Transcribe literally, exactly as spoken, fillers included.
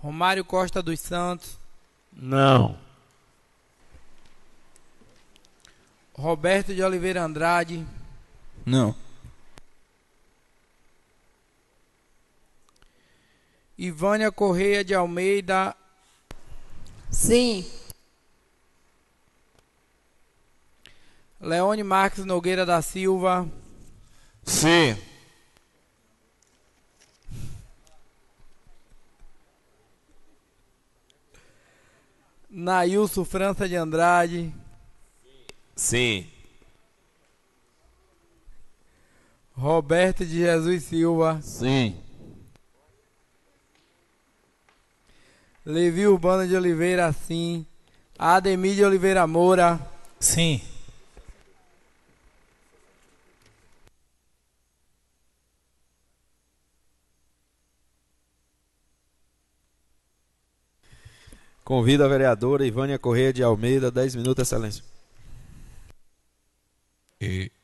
Romário Costa dos Santos. Não. Roberto de Oliveira Andrade. Não. Ivânia Correia de Almeida. Sim. Leone Marques Nogueira da Silva. Sim. Nailson França de Andrade. Sim. Roberto de Jesus Silva. Sim. Levi Urbano de Oliveira, sim. Ademir de Oliveira Moura. Sim. Convido a vereadora Ivânia Correia de Almeida, dez minutos, excelência. E